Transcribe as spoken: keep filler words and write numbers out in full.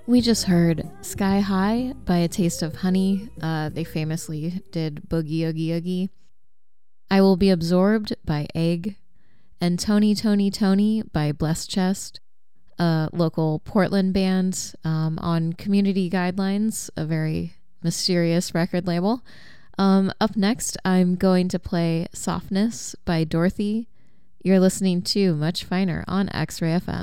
We just heard Sky High by A Taste of Honey. Uh, they famously did Boogie Oogie Oogie. I Will Be Absorbed by Egg. And Tony Tony Tony by Blessed Chest, a local Portland band um, on Community Guidelines, a very mysterious record label. Um, up next, I'm going to play Softness by Dorothy. You're listening to Much Finer on X-Ray F M.